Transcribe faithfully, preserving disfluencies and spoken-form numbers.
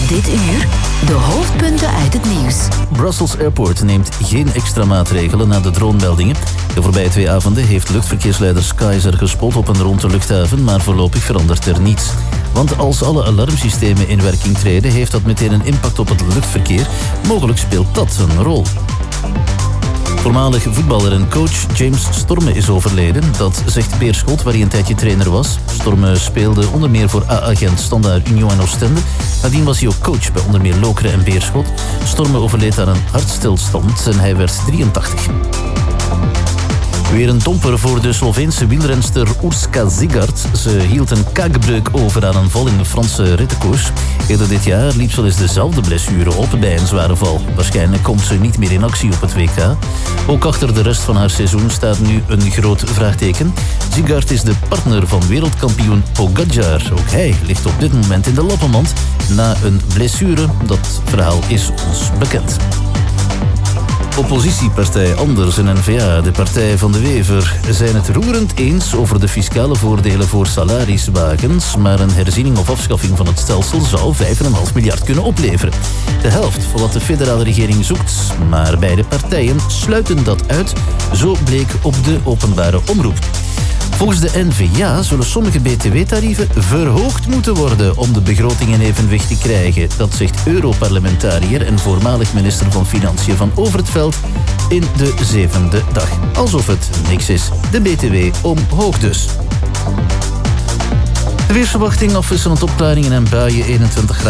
Dit uur de hoofdpunten uit het nieuws. Brussels Airport neemt geen extra maatregelen na de dronemeldingen. De voorbije twee avonden heeft luchtverkeersleider Keizer gespot op en rond de luchthaven, maar voorlopig verandert er niets. Want als alle alarmsystemen in werking treden, heeft dat meteen een impact op het luchtverkeer. Mogelijk speelt dat een rol. Voormalig voetballer en coach James Storme is overleden. Dat zegt Beerschot, waar hij een tijdje trainer was. Storme speelde onder meer voor A-agent Standaard Union en Oostende. Nadien was hij ook coach bij onder meer Lokeren en Beerschot. Storme overleed aan een hartstilstand en hij werd drieëntachtig. Weer een domper voor de Sloveense wielrenster Urška Zigart. Ze hield een kaakbreuk over aan een val in de Franse rittenkoers. Eerder dit jaar liep ze al eens dezelfde blessure op bij een zware val. Waarschijnlijk komt ze niet meer in actie op het W K. Ook achter de rest van haar seizoen staat nu een groot vraagteken. Zigart is de partner van wereldkampioen Pogačar. Ook hij ligt op dit moment in de lappenmand na een blessure. Dat verhaal is ons bekend. Oppositiepartij Anders en N V A, de Partij van de Wever, zijn het roerend eens over de fiscale voordelen voor salariswagens, maar een herziening of afschaffing van het stelsel zou vijf komma vijf miljard kunnen opleveren. De helft van wat de federale regering zoekt, maar beide partijen sluiten dat uit, zo bleek op de openbare omroep. Volgens de N V A zullen sommige B T W-tarieven verhoogd moeten worden om de begroting in evenwicht te krijgen. Dat zegt Europarlementariër en voormalig minister van Financiën Van Overtveld in de zevende dag. Alsof het niks is. De B T W omhoog dus. De weersverwachting afwisselend opklaringen en buien eenentwintig graden.